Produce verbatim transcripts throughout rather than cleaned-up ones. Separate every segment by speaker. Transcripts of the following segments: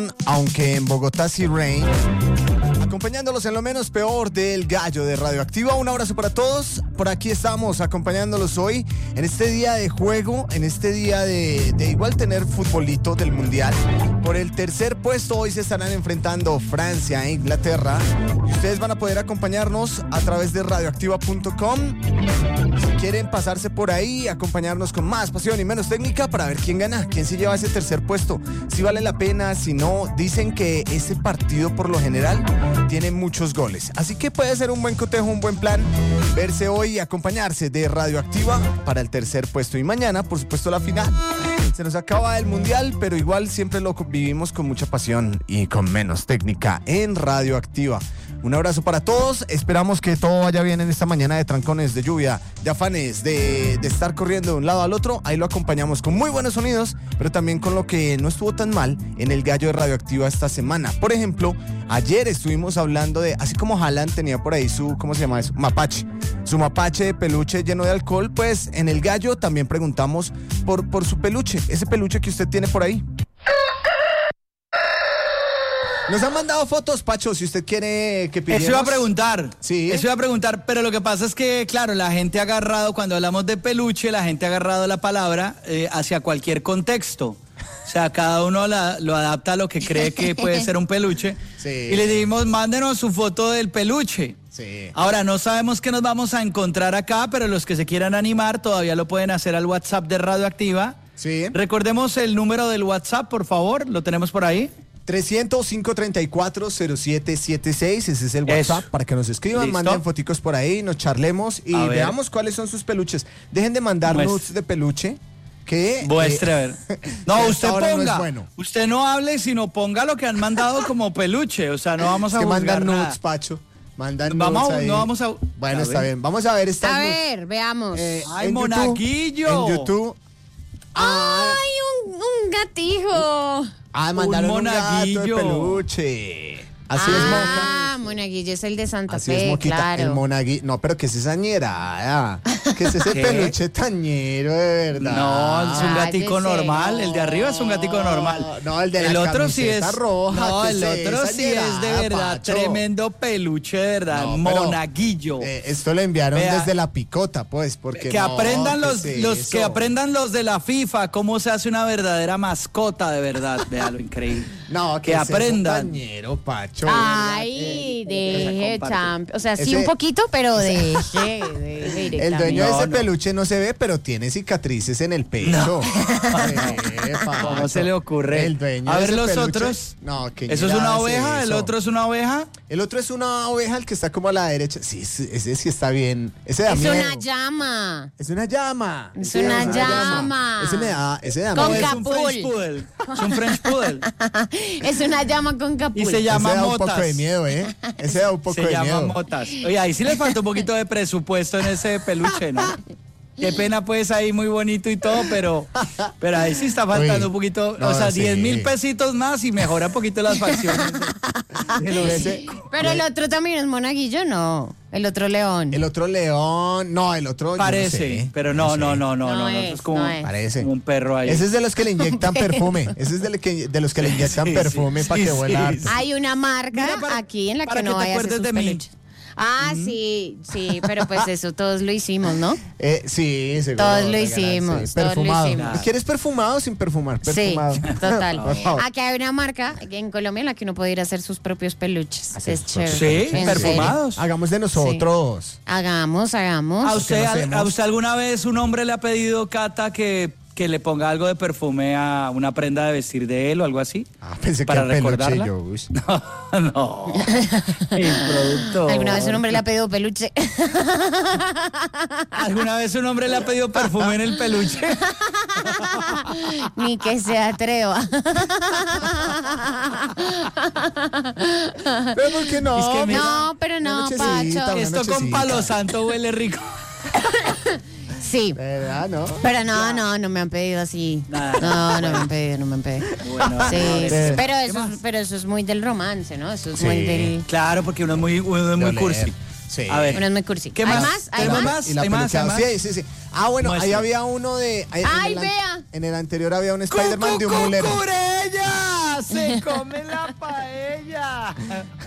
Speaker 1: Sun, aunque en Bogotá sí rain. Acompañándolos en lo menos peor del gallo de Radioactiva. Un abrazo para todos. Por aquí estamos acompañándolos hoy en este día de juego, en este día de, de igual tener futbolito del Mundial. Por el tercer puesto hoy se estarán enfrentando Francia e Inglaterra. Y ustedes van a poder acompañarnos a través de radioactiva punto com. Si quieren pasarse por ahí, acompañarnos con más pasión y menos técnica para ver quién gana, quién se lleva ese tercer puesto. Si vale la pena, si no, dicen que ese partido por lo general tiene muchos goles. Así que puede ser un buen cotejo, un buen plan verse hoy y acompañarse de Radioactiva para el tercer puesto. Y mañana, por supuesto, la final. Se nos acaba el Mundial, pero igual siempre lo vivimos con mucha pasión y con menos técnica en Radioactiva. Un abrazo para todos. Esperamos que todo vaya bien en esta mañana de trancones, de lluvia, de afanes, de, de estar corriendo de un lado al otro. Ahí lo acompañamos con muy buenos sonidos, pero también con lo que no estuvo tan mal en el gallo de Radioactiva esta semana. Por ejemplo, ayer estuvimos hablando de, así como Haaland tenía por ahí su, ¿cómo se llama eso? Mapache. Su mapache de peluche lleno de alcohol, pues en el gallo también preguntamos por, por su peluche, ese peluche que usted tiene por ahí. Nos han mandado fotos, Pacho, si usted quiere que pidamos.
Speaker 2: Eso iba a preguntar.
Speaker 1: Sí.
Speaker 2: Eso iba a preguntar, pero lo que pasa es que, claro, la gente ha agarrado, cuando hablamos de peluche, la gente ha agarrado la palabra eh, hacia cualquier contexto. O sea, cada uno la, lo adapta a lo que cree que puede ser un peluche.
Speaker 1: Sí.
Speaker 2: Y le dijimos, mándenos su foto del peluche.
Speaker 1: Sí.
Speaker 2: Ahora, no sabemos qué nos vamos a encontrar acá, pero los que se quieran animar todavía lo pueden hacer al WhatsApp de Radioactiva.
Speaker 1: Sí.
Speaker 2: Recordemos el número del WhatsApp, por favor, ¿lo tenemos por ahí?
Speaker 1: trescientos, cinco treinta y cuatro, cero siete siete seis, ese es el WhatsApp. Eso. Para que nos escriban, ¿listo? Manden foticos por ahí, nos charlemos y a veamos ver cuáles son sus peluches. Dejen de mandar Muestre. nudes de peluche. Que
Speaker 2: Muestre, eh, a ver. No, usted ponga.
Speaker 1: No es bueno.
Speaker 2: Usted no hable, sino ponga lo que han mandado como peluche. O sea, no vamos
Speaker 1: es
Speaker 2: a
Speaker 1: que
Speaker 2: juzgar
Speaker 1: mandan
Speaker 2: nada.
Speaker 1: nudes, Pacho. Mandan
Speaker 2: vamos,
Speaker 1: nudes ahí.
Speaker 2: No vamos a...
Speaker 1: Bueno,
Speaker 2: a
Speaker 1: está
Speaker 2: ver.
Speaker 1: bien. Vamos a ver estas
Speaker 3: A
Speaker 1: nudes.
Speaker 3: ver, veamos.
Speaker 2: Eh, ¡Ay, en monaguillo!
Speaker 1: YouTube, en YouTube.
Speaker 3: ¡Ay, un, un gatijo!
Speaker 1: Ah, mandaron
Speaker 2: un monaguillo.
Speaker 1: Un gato de peluche. Así
Speaker 3: ah,
Speaker 1: es, Moca.
Speaker 3: Ah, monaguillo es el de Santa
Speaker 1: Así
Speaker 3: Fe,
Speaker 1: es, Moquita,
Speaker 3: claro.
Speaker 1: el monaguillo. No, pero que es esa ñerada. Que es ese
Speaker 2: ¿Qué?
Speaker 1: peluche tañero, de verdad.
Speaker 2: No, es un gatico
Speaker 3: Cállese.
Speaker 2: normal. El de arriba es un gatico normal.
Speaker 1: No, el de la
Speaker 2: el otro sí
Speaker 1: camiseta
Speaker 2: es
Speaker 1: roja.
Speaker 2: No,
Speaker 1: ¿qué
Speaker 2: el
Speaker 1: es
Speaker 2: otro
Speaker 1: esa
Speaker 2: sí es de
Speaker 1: ñerada,
Speaker 2: verdad.
Speaker 1: Pacho?
Speaker 2: Tremendo peluche, de verdad.
Speaker 1: No, pero,
Speaker 2: monaguillo.
Speaker 1: Eh, esto lo enviaron
Speaker 2: Vea,
Speaker 1: desde la picota, pues, porque
Speaker 2: que
Speaker 1: no,
Speaker 2: aprendan
Speaker 1: ¿qué
Speaker 2: los,
Speaker 1: es
Speaker 2: los
Speaker 1: eso?
Speaker 2: que aprendan los de la FIFA cómo se hace una verdadera mascota, de verdad. Vea lo increíble.
Speaker 1: No,
Speaker 2: que
Speaker 1: es
Speaker 2: aprendan.
Speaker 1: Tañero, Pacho.
Speaker 3: Ay, deje, champ. O sea, sí
Speaker 1: Ese-
Speaker 3: un poquito, pero deje, deje
Speaker 1: El dueño de
Speaker 2: No,
Speaker 1: ese
Speaker 2: no.
Speaker 1: peluche no se ve, pero tiene cicatrices en el pecho. Eh,
Speaker 2: ¿Cómo
Speaker 1: Pacho.
Speaker 2: se le ocurre?
Speaker 1: El dueño
Speaker 2: A
Speaker 1: de
Speaker 2: ver
Speaker 1: ese
Speaker 2: los
Speaker 1: peluche-
Speaker 2: otros.
Speaker 1: No, que
Speaker 2: ¿Eso es una oveja? ¿El otro es una oveja?
Speaker 1: El otro es una oveja, el que está como a la derecha. Sí, ese, ese sí está bien. Ese da
Speaker 3: Es
Speaker 1: miedo.
Speaker 3: una llama.
Speaker 1: Es una llama.
Speaker 3: Es
Speaker 1: Ese
Speaker 3: una
Speaker 1: da
Speaker 3: llama.
Speaker 1: Ese me da, ese da
Speaker 3: Con
Speaker 1: miedo.
Speaker 2: Es un
Speaker 3: capul.
Speaker 2: French Poodle. Es un French Poodle.
Speaker 3: Es una llama con capul.
Speaker 2: Y se llama
Speaker 1: Ese da un
Speaker 2: Motas.
Speaker 1: poco de miedo, ¿eh? Ese da un poco
Speaker 2: Se
Speaker 1: de
Speaker 2: llama
Speaker 1: miedo.
Speaker 2: Motas. Oye, ahí sí le falta un poquito de presupuesto en ese peluche, ¿no? Qué pena, pues, ahí muy bonito y todo, pero, pero ahí sí está faltando
Speaker 1: Uy,
Speaker 2: un poquito,
Speaker 1: no,
Speaker 2: o sea,
Speaker 1: sí.
Speaker 2: diez mil pesitos más y mejora un poquito las facciones. de- de los-
Speaker 1: Ese-
Speaker 3: Pero el otro también es monaguillo, ¿no? El otro león.
Speaker 1: El otro león. No, el otro. yo no
Speaker 2: Parece,
Speaker 1: sé,
Speaker 2: pero no, no,
Speaker 1: sé.
Speaker 2: no, no, no,
Speaker 3: No
Speaker 2: no,
Speaker 3: es,
Speaker 2: eso es como,
Speaker 3: no es.
Speaker 1: Parece.
Speaker 2: como un perro ahí.
Speaker 1: Ese es de los que le inyectan perfume. Ese es de, los que, de los que le inyectan
Speaker 2: sí,
Speaker 1: perfume
Speaker 2: sí,
Speaker 1: para
Speaker 2: sí,
Speaker 1: que huela
Speaker 2: sí,
Speaker 1: harto.
Speaker 2: sí.
Speaker 3: Hay una marca
Speaker 2: Mira, para-
Speaker 3: aquí en la
Speaker 2: para
Speaker 3: que
Speaker 2: que
Speaker 3: no
Speaker 2: te
Speaker 3: vaya a hacer
Speaker 2: acuerdes
Speaker 3: sus
Speaker 2: de mí.
Speaker 3: peluches. Ah, sí, sí, pero pues eso todos lo hicimos, ¿no?
Speaker 1: Eh, sí, seguro.
Speaker 3: Todos lo
Speaker 1: regalarse.
Speaker 3: hicimos, todos lo
Speaker 1: Perfumado.
Speaker 3: hicimos.
Speaker 1: ¿Quieres perfumado o sin perfumar?
Speaker 3: Sí,
Speaker 1: Perfumado.
Speaker 3: total.
Speaker 1: Por favor.
Speaker 3: Aquí hay una marca en Colombia en la que uno puede ir a hacer sus propios peluches.
Speaker 1: Hacer
Speaker 3: Es
Speaker 1: sus propios
Speaker 3: chévere.
Speaker 2: Sí,
Speaker 3: En
Speaker 2: perfumados.
Speaker 1: Hagamos de nosotros.
Speaker 3: serio. Hagamos, hagamos.
Speaker 2: ¿A usted,
Speaker 1: no
Speaker 2: a,
Speaker 1: hacemos?
Speaker 2: a usted alguna vez un hombre le ha pedido, Cata, que, que le ponga algo de perfume a una prenda de vestir de él o algo así?
Speaker 1: Ah, pensé
Speaker 2: ¿Para
Speaker 1: que era peluche
Speaker 2: recordarla?
Speaker 1: yo. Uy.
Speaker 2: No, no. El producto.
Speaker 3: ¿Alguna vez un hombre le ha pedido peluche?
Speaker 2: ¿Alguna vez un hombre le ha pedido perfume en el peluche?
Speaker 3: Ni que se atreva.
Speaker 1: Pero ¿por qué no?
Speaker 2: Es que mira,
Speaker 3: No, pero
Speaker 1: Una
Speaker 3: no,
Speaker 1: nochecita,
Speaker 3: Pacho.
Speaker 1: una
Speaker 2: Esto con
Speaker 1: nochecita.
Speaker 2: palo santo huele rico.
Speaker 3: Sí.
Speaker 1: ¿Verdad, no?
Speaker 3: Pero no, no, no me han pedido así.
Speaker 2: Nada.
Speaker 3: No, no me han pedido, no me han pedido.
Speaker 2: Bueno,
Speaker 3: Sí,
Speaker 2: no,
Speaker 3: sí,
Speaker 2: es-
Speaker 3: pero
Speaker 2: ¿qué
Speaker 3: eso,
Speaker 2: más?
Speaker 3: es, pero eso es muy del romance, ¿no? Eso es
Speaker 1: Sí.
Speaker 3: muy del...
Speaker 2: Claro, porque uno es muy, uno es muy
Speaker 1: De
Speaker 2: cursi.
Speaker 1: oler. Sí.
Speaker 2: A ver.
Speaker 3: Uno es muy cursi.
Speaker 2: ¿Qué
Speaker 3: ¿Hay
Speaker 2: más?
Speaker 3: más? ¿Hay
Speaker 2: ¿Tenemos
Speaker 3: más?
Speaker 2: más?
Speaker 1: Y la
Speaker 2: ¿Hay más?
Speaker 1: peluqueada.
Speaker 2: ¿Hay más?
Speaker 1: Sí, sí, sí. Ah, bueno, ahí
Speaker 2: Muestre.
Speaker 1: había uno de... ahí-
Speaker 3: Ay,
Speaker 1: en el, an-
Speaker 3: vea.
Speaker 1: En el anterior había un Spider-Man de un mulero.
Speaker 2: ¡Cucurellas! se come la paella.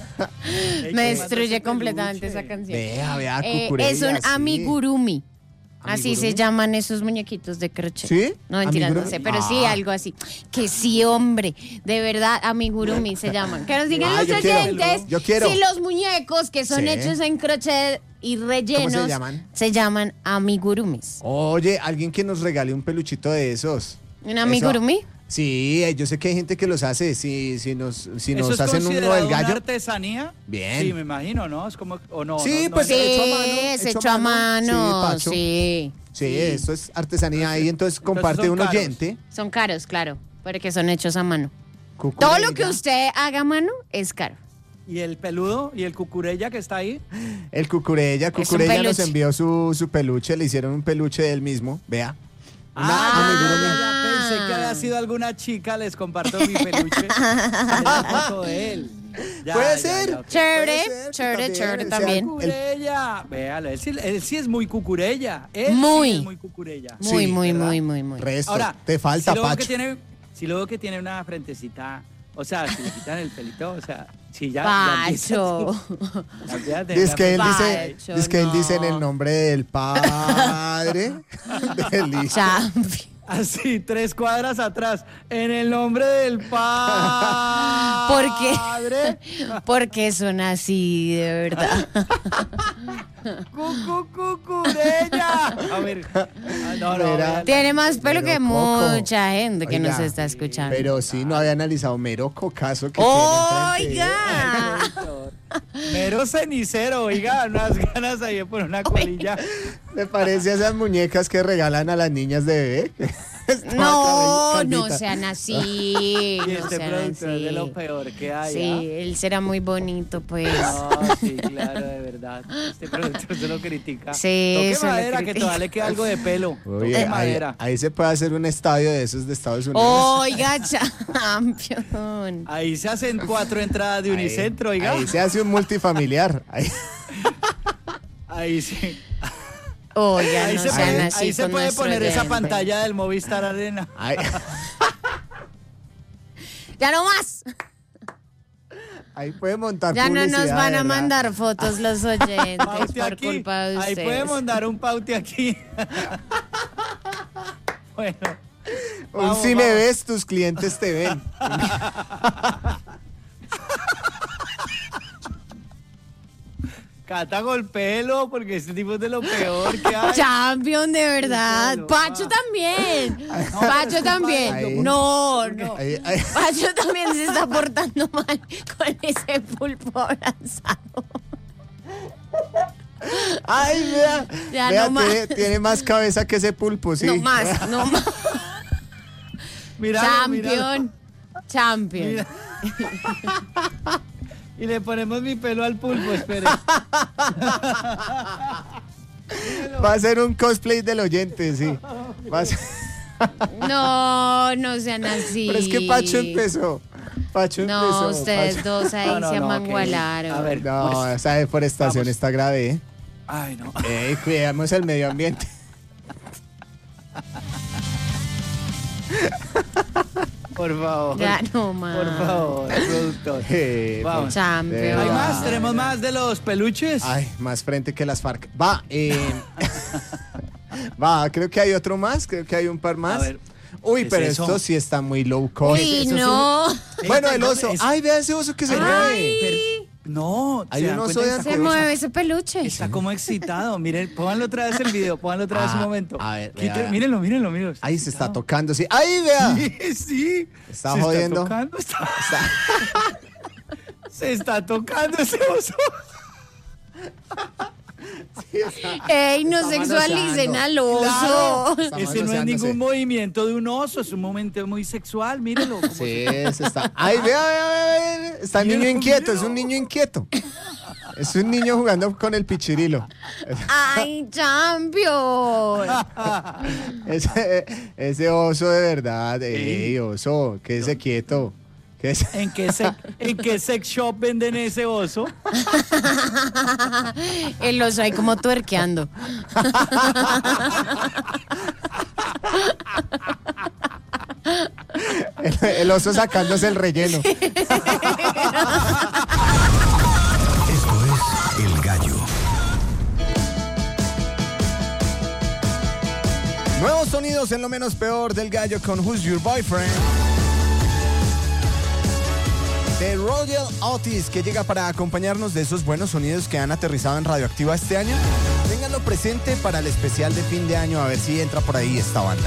Speaker 3: Me destruye completamente esa canción.
Speaker 1: Vea, vea,
Speaker 3: Eh,
Speaker 1: cucurella,
Speaker 3: es un
Speaker 1: sí.
Speaker 3: amigurumi. Así
Speaker 1: ¿Amigurumi?
Speaker 3: se llaman esos muñequitos de crochet.
Speaker 1: ¿Sí?
Speaker 3: No, mentiras, no
Speaker 1: ¿Amigurumi?
Speaker 3: sé, pero sí,
Speaker 1: Ah.
Speaker 3: algo así. Que sí, hombre, de verdad, amigurumi se llaman. Que nos digan
Speaker 1: Ah,
Speaker 3: los
Speaker 1: yo quiero,
Speaker 3: oyentes
Speaker 1: yo quiero.
Speaker 3: si los muñecos que son
Speaker 1: Sí.
Speaker 3: hechos en crochet y rellenos
Speaker 1: ¿Cómo se llaman?
Speaker 3: se llaman amigurumis.
Speaker 1: Oye, alguien que nos regale un peluchito de esos.
Speaker 3: ¿Un amigurumi?
Speaker 1: Eso. Sí, eh, yo sé que hay gente que los hace. Si, si nos, si
Speaker 2: ¿Eso
Speaker 1: nos
Speaker 2: es
Speaker 1: hacen uno
Speaker 2: considerado
Speaker 1: del
Speaker 2: una
Speaker 1: gallo.
Speaker 2: artesanía?
Speaker 1: Bien.
Speaker 2: Sí, me imagino, ¿no? Es como, o no.
Speaker 1: Sí,
Speaker 2: no, no,
Speaker 1: pues,
Speaker 2: no.
Speaker 3: Sí,
Speaker 1: hecho a mano,
Speaker 3: es
Speaker 1: hecho
Speaker 3: hecho
Speaker 1: a
Speaker 3: a
Speaker 1: mano.
Speaker 3: mano,
Speaker 1: Sí, Pacho.
Speaker 3: sí.
Speaker 1: Sí, esto es artesanía ahí, entonces
Speaker 2: Entonces
Speaker 1: comparte
Speaker 2: son
Speaker 1: un
Speaker 2: caros.
Speaker 1: oyente.
Speaker 3: Son caros, claro, porque son hechos a mano.
Speaker 1: Cucurella.
Speaker 3: Todo lo que usted haga a mano es caro.
Speaker 2: ¿Y el peludo y el cucurella que está ahí?
Speaker 1: El Cucurella,
Speaker 3: Es un
Speaker 1: Cucurella nos
Speaker 3: peluche.
Speaker 1: envió su, su peluche, le hicieron un peluche de él mismo, vea. Una
Speaker 2: Ah,
Speaker 1: amigurumi.
Speaker 2: ya pensé que había sido alguna chica, les comparto mi peluche. Es la foto de él. Ya,
Speaker 1: Puede
Speaker 2: ya,
Speaker 1: ser.
Speaker 2: ya.
Speaker 3: Chévere,
Speaker 1: Puede ser,
Speaker 3: chévere,
Speaker 1: que
Speaker 3: chévere
Speaker 1: él sea
Speaker 3: también.
Speaker 1: el-
Speaker 2: Cucurella. Véalo, él sí, él sí es muy cucurella. Él
Speaker 3: Muy.
Speaker 2: sí es muy cucurella.
Speaker 3: Muy,
Speaker 1: Sí,
Speaker 3: muy,
Speaker 2: ¿verdad?
Speaker 3: muy, muy, muy.
Speaker 1: Resto,
Speaker 2: Ahora,
Speaker 1: te falta,
Speaker 2: si luego que
Speaker 1: Pacho.
Speaker 2: tiene, si luego que tiene una frentecita, o sea, si le quitan el pelito, o sea, si ya...
Speaker 3: Pacho.
Speaker 2: ya, ya, ya,
Speaker 1: Dice que él dice,
Speaker 3: Pacho,
Speaker 1: dice que él
Speaker 3: no.
Speaker 1: dice en el nombre del padre, del hijo.
Speaker 3: Champion.
Speaker 2: Así, tres cuadras atrás, en el nombre del padre.
Speaker 3: ¿Por qué? Porque son así, de verdad.
Speaker 2: Cucu, cucurella. A ver, ah, no, no,
Speaker 1: Mira.
Speaker 2: véala.
Speaker 3: Tiene más pelo
Speaker 1: Mero
Speaker 3: que
Speaker 1: coco.
Speaker 3: mucha gente que
Speaker 1: Oiga,
Speaker 3: nos está escuchando.
Speaker 1: Pero sí, no había analizado mero cocazo que tiene enfrente.
Speaker 3: ¡Oiga!
Speaker 2: Mero cenicero, oiga, unas ganas ahí de poner una colilla.
Speaker 1: Me parece a esas muñecas que regalan a las niñas de bebé.
Speaker 3: No,
Speaker 1: Toda
Speaker 3: no
Speaker 1: calvita.
Speaker 3: sean así.
Speaker 2: Y
Speaker 3: No
Speaker 2: este
Speaker 3: sean
Speaker 2: productor es de lo
Speaker 3: así.
Speaker 2: peor que hay.
Speaker 3: Sí, él será muy bonito, pues.
Speaker 2: ¿ah? No, sí, claro, de verdad. Este productor se lo critica.
Speaker 3: Sí,
Speaker 2: Toque
Speaker 3: se lo
Speaker 2: madera, que
Speaker 3: critica.
Speaker 2: todavía le queda algo de pelo.
Speaker 1: Oye,
Speaker 2: Toque
Speaker 1: ahí,
Speaker 2: madera.
Speaker 1: ahí se puede hacer un estadio de esos de Estados Unidos.
Speaker 3: Oiga, champion.
Speaker 2: Ahí se hacen cuatro entradas de
Speaker 1: Ahí-
Speaker 2: Unicentro, oiga.
Speaker 1: Ahí se hace un multifamiliar. Ahí-
Speaker 2: Ahí sí.
Speaker 3: Oiga,
Speaker 2: Ahí
Speaker 3: no
Speaker 2: se,
Speaker 3: sean
Speaker 2: puede,
Speaker 3: así
Speaker 2: ahí se
Speaker 3: con
Speaker 2: puede
Speaker 3: nuestro
Speaker 2: poner esa
Speaker 3: oyente.
Speaker 2: pantalla del Movistar Arena.
Speaker 1: ahí-
Speaker 3: Ya no más.
Speaker 1: ahí puede montar
Speaker 3: Ya no nos
Speaker 1: publicidad,
Speaker 3: van a
Speaker 1: ¿verdad?
Speaker 3: mandar fotos los oyentes
Speaker 2: Paute
Speaker 3: por
Speaker 2: aquí.
Speaker 3: culpa de
Speaker 2: Ahí
Speaker 3: ustedes.
Speaker 2: podemos dar un paute aquí. Bueno.
Speaker 1: Un
Speaker 2: Vamos,
Speaker 1: si me
Speaker 2: vamos.
Speaker 1: ves, tus clientes te ven.
Speaker 2: Cata golpelo, porque este tipo es de lo peor que hay.
Speaker 3: Champion, de verdad.
Speaker 2: Pelo,
Speaker 3: Pacho
Speaker 2: ah.
Speaker 3: también.
Speaker 2: No,
Speaker 3: Pacho
Speaker 2: pero
Speaker 3: también.
Speaker 1: ahí-
Speaker 3: No, no.
Speaker 1: Ahí- ahí-
Speaker 3: Pacho también se está portando mal con ese pulpo abrazado.
Speaker 1: Ay, vea.
Speaker 3: Ya
Speaker 1: vea,
Speaker 3: no más.
Speaker 1: tiene, tiene más cabeza que ese pulpo, sí.
Speaker 3: No más, no más.
Speaker 2: Míralo, míralo.
Speaker 3: Champion. Champion.
Speaker 2: Mira. Y le ponemos mi pelo al pulpo, espere.
Speaker 1: Va a ser un cosplay del oyente, sí. Va a ser-
Speaker 3: No, no sean así.
Speaker 1: Pero es que Pacho empezó. Pacho empezó.
Speaker 3: No, ustedes
Speaker 1: Pacho.
Speaker 3: dos ahí
Speaker 2: No, no,
Speaker 3: se
Speaker 2: no,
Speaker 3: amangualaron.
Speaker 2: ok. A ver.
Speaker 1: No,
Speaker 2: Pues,
Speaker 1: esa deforestación
Speaker 2: vamos.
Speaker 1: está grave, ¿eh?
Speaker 2: Ay, no.
Speaker 1: Ey, cuidemos el medio ambiente.
Speaker 2: Por favor.
Speaker 3: Ya no más.
Speaker 2: Por favor, productor.
Speaker 1: Eh,
Speaker 2: Vamos.
Speaker 3: Champion.
Speaker 1: de
Speaker 2: ¿Hay
Speaker 1: verdad.
Speaker 2: más? ¿Tenemos más de los peluches?
Speaker 1: Ay, más frente que las FARC. Va, eh, va, creo que hay otro más, creo que hay un par más.
Speaker 2: A ver,
Speaker 1: Uy,
Speaker 2: ¿qué
Speaker 1: pero
Speaker 2: es eso?
Speaker 1: esto sí está muy low cost.
Speaker 3: Uy,
Speaker 1: Eso es
Speaker 3: no.
Speaker 1: un- Bueno, el
Speaker 2: Ey,
Speaker 1: oso.
Speaker 2: es-
Speaker 1: Ay, vea ese oso que se
Speaker 3: Ay.
Speaker 1: mueve.
Speaker 2: Per- No,
Speaker 1: Hay
Speaker 2: ¿se
Speaker 1: un
Speaker 2: dan
Speaker 1: oso
Speaker 2: cuenta
Speaker 1: de
Speaker 2: que
Speaker 1: esta
Speaker 3: Se
Speaker 2: está-
Speaker 3: mueve ese peluche.
Speaker 2: Está como excitado. Miren, pónganlo otra vez el video, pónganlo otra vez un
Speaker 1: Ah,
Speaker 2: momento.
Speaker 1: a ver,
Speaker 2: Quite-
Speaker 1: vea.
Speaker 2: mírenlo, mírenlo, mírenlo.
Speaker 1: Ahí se está tocando, sí. Ahí, vea.
Speaker 2: Sí, sí.
Speaker 1: Está
Speaker 2: Se
Speaker 1: jodiendo.
Speaker 2: Está tocando, está-
Speaker 1: Está-
Speaker 2: se está tocando ese oso.
Speaker 1: sí, está-
Speaker 3: Ey, no
Speaker 1: Está
Speaker 3: sexualicen
Speaker 1: manoseando.
Speaker 3: al oso.
Speaker 1: Claro. Está
Speaker 2: Ese no es
Speaker 1: manoseándose.
Speaker 2: ningún movimiento de un oso, es un momento muy sexual, mírenlo. como
Speaker 1: Sí,
Speaker 2: se-
Speaker 1: se está. Ay, vea, vea, vea, vea. Está el niño
Speaker 2: Míralo,
Speaker 1: inquieto, es
Speaker 2: míralo.
Speaker 1: un niño inquieto. Es un niño jugando con el pichirilo.
Speaker 3: Ay, champion.
Speaker 1: Ese, ese oso de verdad, ey, oso, quédese quieto. Quédese-
Speaker 2: ¿En qué, se- ¿En qué sex shop venden ese oso?
Speaker 3: El oso ahí como tuerqueando.
Speaker 1: El, el oso sacándose el relleno.
Speaker 4: Esto es El Gallo.
Speaker 1: Nuevos sonidos en lo menos peor del Gallo con Who's Your Boyfriend. De Royal Otis, que llega para acompañarnos de esos buenos sonidos que han aterrizado en Radioactiva este año. Ténganlo presente para el especial de fin de año, a ver si entra por ahí esta banda.